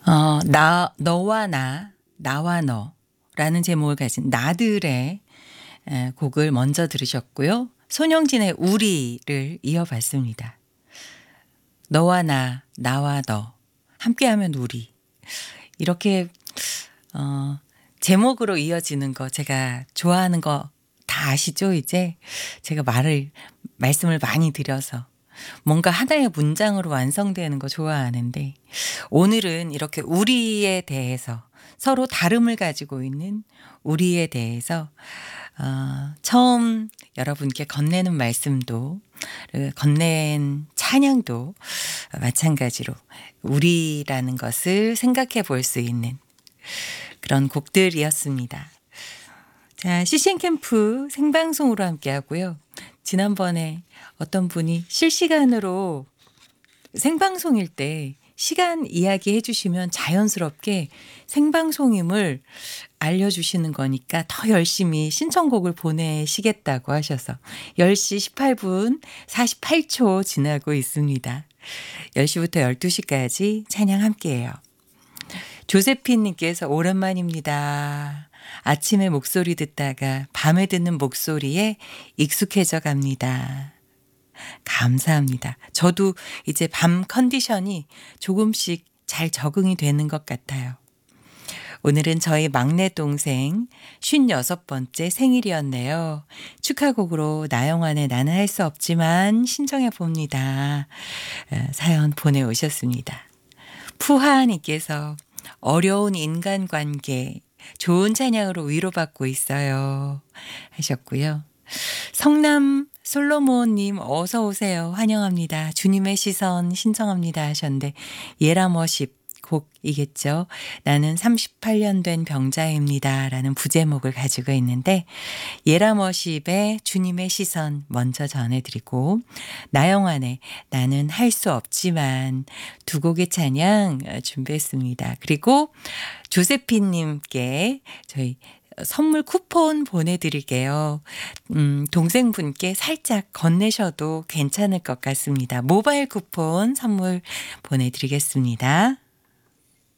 너와 나와 너라는 제목을 가진 나들의 곡을 먼저 들으셨고요. 손영진의 우리를 이어봤습니다. 너와 나와 너, 함께하면 우리. 이렇게 제목으로 이어지는 거 제가 좋아하는 거 다 아시죠? 이제 제가 말씀을 많이 드려서 뭔가 하나의 문장으로 완성되는 거 좋아하는데, 오늘은 이렇게 우리에 대해서, 서로 다름을 가지고 있는 우리에 대해서 처음 여러분께 건네는 말씀도, 건넨 찬양도 마찬가지로 우리라는 것을 생각해 볼 수 있는 그런 곡들이었습니다. 자, CCN 캠프 생방송으로 함께 하고요. 지난번에 어떤 분이 실시간으로 생방송일 때 시간 이야기해 주시면 자연스럽게 생방송임을 알려주시는 거니까 더 열심히 신청곡을 보내시겠다고 하셔서 10시 18분 48초 지나고 있습니다. 10시부터 12시까지 찬양 함께해요. 조세핀님께서 오랜만입니다. 아침에 목소리 듣다가 밤에 듣는 목소리에 익숙해져 갑니다. 감사합니다. 저도 이제 밤 컨디션이 조금씩 잘 적응이 되는 것 같아요. 오늘은 저희 막내 동생 56번째 생일이었네요. 축하곡으로 나영환의 나는 할 수 없지만 신청해 봅니다. 사연 보내오셨습니다. 푸하님께서 어려운 인간관계 좋은 찬양으로 위로받고 있어요 하셨고요. 성남 솔로몬님 어서 오세요. 환영합니다. 주님의 시선 신청합니다 하셨는데, 예람워십 곡이겠죠. 나는 38년 된 병자입니다 라는 부제목을 가지고 있는데, 예람워십의 주님의 시선 먼저 전해드리고, 나영환의 나는 할 수 없지만 두 곡의 찬양 준비했습니다. 그리고 조세핀님께 저희 선물 쿠폰 보내드릴게요. 동생분께 살짝 건네셔도 괜찮을 것 같습니다. 모바일 쿠폰 선물 보내드리겠습니다.